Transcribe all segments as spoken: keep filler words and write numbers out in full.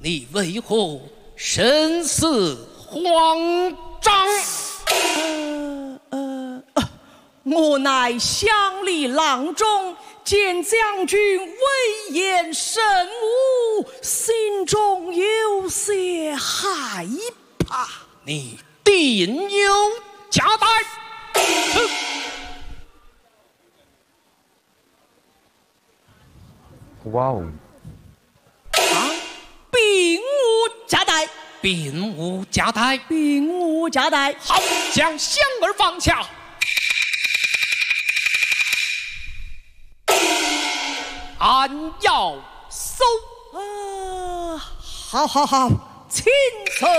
你为何神色慌张？ 呃呃，我乃乡里郎中，见将军威严神武，心中有些害怕。 你定有夹带。 哇哦！ 啊，并无夹带， 并无夹带， 并无夹带。 好，将香儿放下。按要收。 啊，好好好，请走。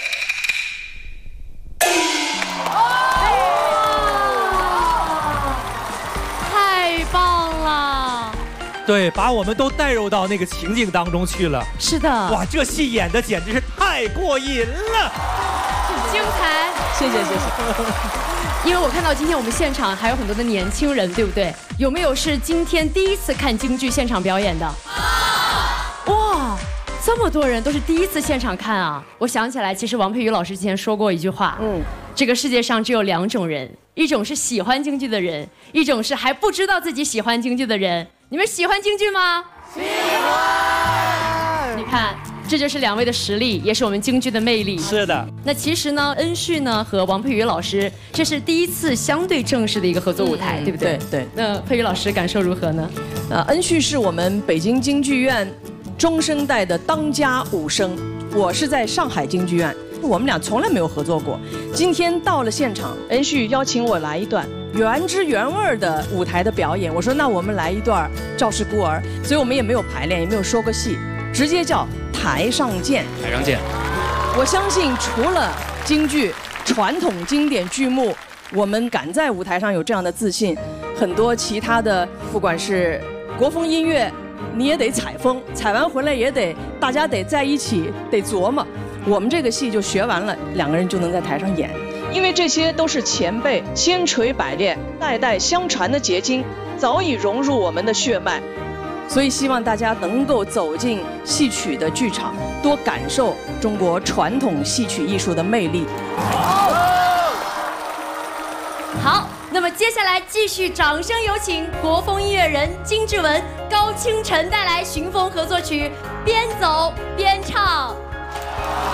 太棒了！ 对，把我们都带入到那个情境当中去了。 是的， 哇，这戏演的简直是太过瘾了， 很精彩。 谢谢谢谢。 因为我看到今天我们现场还有很多的年轻人，对不对？有没有是今天第一次看京剧现场表演的？哇，这么多人都是第一次现场看啊！我想起来，其实王佩瑜老师之前说过一句话，嗯，这个世界上只有两种人，一种是喜欢京剧的人，一种是还不知道自己喜欢京剧的人。你们喜欢京剧吗？喜欢。你看。这就是两位的实力，也是我们京剧的魅力。 是的。 那其实呢，恩旭呢和王佩瑜老师，这是第一次相对正式的一个合作舞台，嗯、对不对？ 对对。 那佩瑜老师感受如何呢？ 呃，恩旭是我们北京京剧院中生代的当家武生，我是在上海京剧院，我们俩从来没有合作过。今天到了现场，恩旭邀请我来一段原汁原味的舞台的表演，我说那我们来一段《赵氏孤儿》，所以我们也没有排练，也没有说过戏，直接叫台上见。 台上见。 我相信除了京剧传统经典剧目，我们敢在舞台上有这样的自信，很多其他的不管是国风音乐，你也得采风，采完回来也得大家得在一起得琢磨。我们这个戏就学完了，两个人就能在台上演，因为这些都是前辈千锤百炼、代代相传的结晶，早已融入我们的血脉。所以希望大家能够走进戏曲的剧场，多感受中国传统戏曲艺术的魅力。 好，那么接下来继续掌声有请国风音乐人金志文、高清晨带来寻风合作曲《边走边唱》。